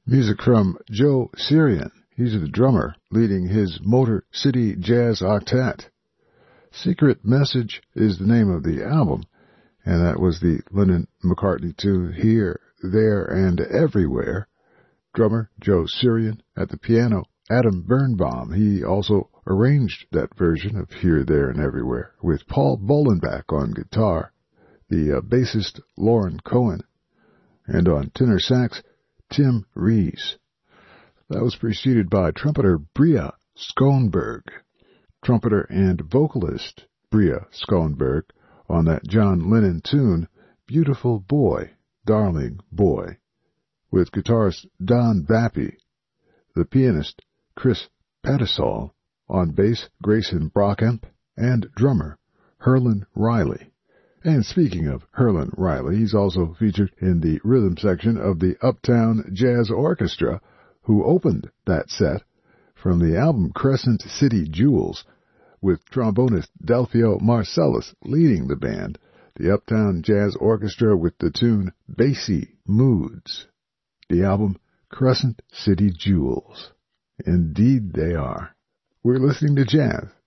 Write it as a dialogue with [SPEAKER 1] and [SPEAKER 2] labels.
[SPEAKER 1] Music from Joe Syrian. He's the drummer leading his Motor City Jazz Octet. Secret Message is the name of the album, and that was the Lennon-McCartney tune Here, There, and Everywhere. Drummer Joe Syrian. At the piano, Adam Birnbaum. He also arranged that version of Here, There, and Everywhere with Paul Bolenbach on guitar, the bassist Lauren Cohen, and on tenor sax, Tim Rees. That was preceded by trumpeter Bria Schoenberg, trumpeter and vocalist Bria Schoenberg on that John Lennon tune, Beautiful Boy, Darling Boy, with guitarist Don Bappy, the pianist Chris Pattisall, on bass Grayson Brockamp, and drummer Herlin Riley. And speaking of Herlin Riley, he's also featured in the rhythm section of the Uptown Jazz Orchestra, who opened that set from the album Crescent City Jewels, with trombonist Delphio Marcellus leading the band, the Uptown Jazz Orchestra with the tune Bassy Moods. The album Crescent City Jewels. Indeed they are. We're listening to jazz